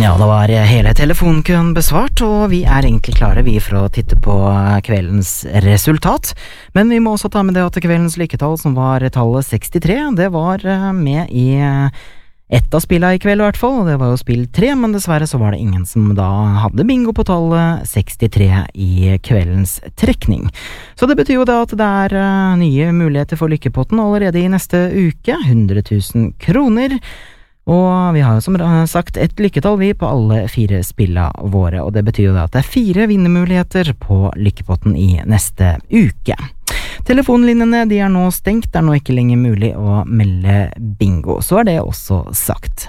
Ja, da var hele telefonkøen besvart, og vi egentlig klare vi for å titte på kveldens resultat. Men vi må også ta med det at kveldens lykketall, som var tallet 63, det var med i ett av spillene i kveld i hvert fall, og det var jo spill 3, men dessverre så var det ingen som da hadde bingo på tallet 63 i kveldens trekning. Så det betyr jo da at det er nye muligheter for lykkepotten allerede i neste uke, 100 000 kroner. Og vi har jo som sagt et lykketall vi på alle 4 spillene våre, og det betyr jo da at det er 4 vinnermuligheter på lykkepotten i neste uke. Telefonlinjene de er nå stengt, det er nå ikke lenger mulig å melde bingo, så er det også sagt.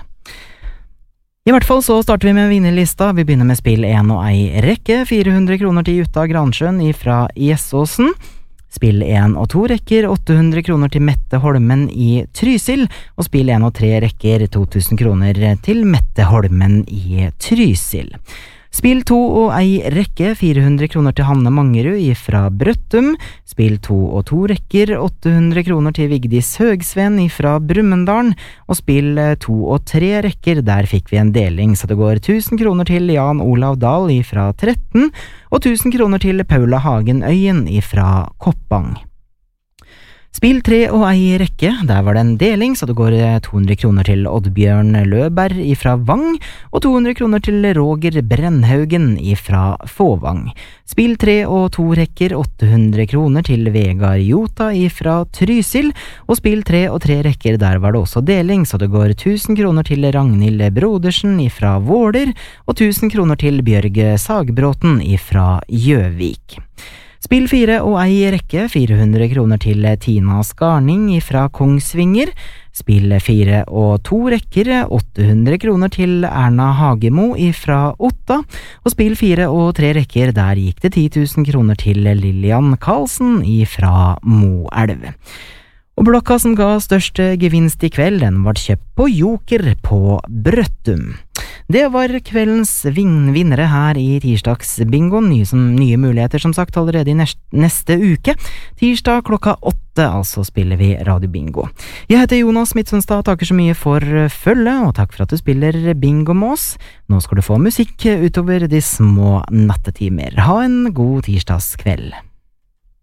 I hvert fall så starter vi med vinnerlista. Vi begynner med spill 1 og ei rekke, 400 kroner til Jutta Gransjøen fra Gjessåsen. Spill 1 og 2 rekker, 800 kroner til Mette Holmen i Trysil, og spill 1 og 3 rekker, 2000 kroner til Mette Holmen i Trysil. Spill 2 og ei rekke, 400 kroner til Hanne Mangerud fra Brøttum. Spill 2 og 2 rekker, 800 kroner til Vigdis Høgsven fra Brumunddal. Og spill 2 og 3 rekker, der fikk vi en deling, så det går 1000 kroner til Jan Olav Dahl fra 13, og 1000 kroner til Paula Hagen Øyen fra Koppang. Spill 3 og ei rekke, der var det en deling, så det går 200 kroner til Oddbjørn Løberg fra Vang, og 200 kroner til Roger Brennhaugen fra Fåvang. Spill 3 og 2 rekker, 800 kroner til Vegard Jota fra Trysil, og spill 3 og 3 rekker, der var det også deling, så det går 1000 kroner til Ragnhild Brodersen fra Våler, og 1000 kroner til Bjørg Sagbråten fra Gjøvik. Spill 4 og ei rekke, 400 kroner til Tina Skarning fra Kongsvinger. Spill 4 og 2 rekker, 800 kroner til Erna Hagemo fra Otta. Og spill 4 og 3 rekker, der gikk det 10 000 kroner til Lillian Karlsen fra Moelv. Og blokka som ga størst gevinst i kveld, den var kjøpt på Joker på Brøttum. Det var kveldens vinnere her i tirsdagsbingoen, nye muligheter som sagt allerede i neste uke. Tirsdag klokka 8, altså spiller vi Radio Bingo. Jeg heter Jonas Midtsundstad, takker så mye for følge, og takk for at du spiller bingo med oss. Nå skal du få musikk utover de små nattetimer. Ha en god tirsdagskveld.